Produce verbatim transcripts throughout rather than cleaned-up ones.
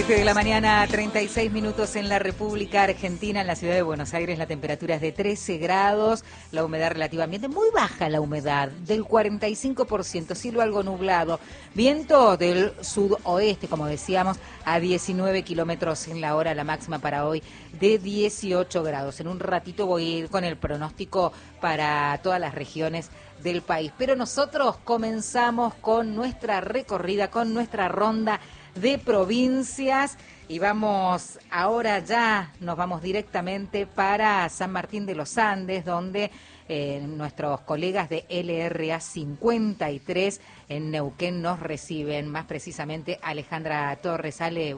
siete de la mañana, treinta y seis minutos en la República Argentina. En la ciudad de Buenos Aires la temperatura es de trece grados, la humedad relativamente muy baja, la humedad del cuarenta y cinco por ciento, cielo algo nublado, viento del sudoeste, como decíamos, a diecinueve kilómetros en la hora, la máxima para hoy de dieciocho grados. En un ratito voy a ir con el pronóstico para todas las regiones del país, pero nosotros comenzamos con nuestra recorrida, con nuestra ronda de provincias y vamos ahora ya, nos vamos directamente para San Martín de los Andes, donde eh, nuestros colegas de L R A cincuenta y tres en Neuquén nos reciben, más precisamente Alejandra Torres. Ale,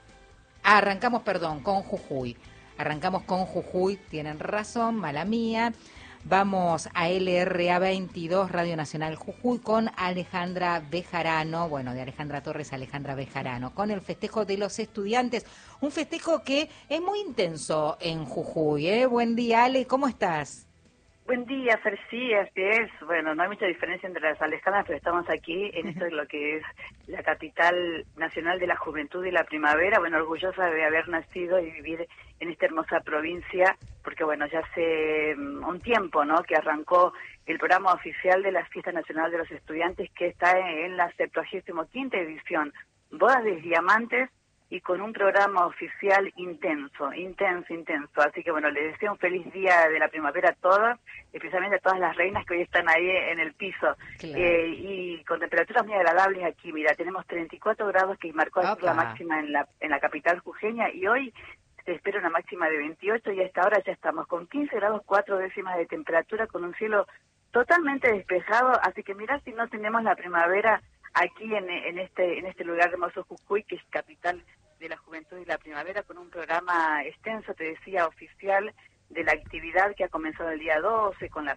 arrancamos, perdón, con Jujuy, arrancamos con Jujuy, tienen razón, mala mía. Vamos a L R A veintidós, Radio Nacional Jujuy, con Alejandra Bejarano, bueno, de Alejandra Torres a Alejandra Bejarano, con el festejo de los estudiantes, un festejo que es muy intenso en Jujuy, ¿eh? Buen día, Ale, ¿cómo estás? Buen día, Fer, sí, así es. Bueno, no hay mucha diferencia entre las Alejandras, pero estamos aquí en esto de lo que es la capital nacional de la juventud y la primavera. Bueno, orgullosa de haber nacido y vivir en esta hermosa provincia, porque bueno, ya hace um, un tiempo, ¿no?, que arrancó el programa oficial de la Fiesta Nacional de los Estudiantes, que está en la septuagésima quinta edición, Bodas de Diamantes, y con un programa oficial intenso, intenso, intenso. Así que bueno, les deseo un feliz día de la primavera a todas, especialmente a todas las reinas que hoy están ahí en el piso. Claro. Eh, y con temperaturas muy agradables aquí, mira, tenemos treinta y cuatro grados que marcó la máxima en la, en la capital jujeña, y hoy se espera una máxima de veintiocho, y a esta hora ya estamos con quince grados, cuatro décimas de temperatura, con un cielo totalmente despejado. Así que mira, si no tenemos la primavera aquí en, en este en este lugar hermoso Jujuy, que es capital de la juventud y la primavera, con un programa extenso, te decía, oficial, de la actividad que ha comenzado el día doce, con la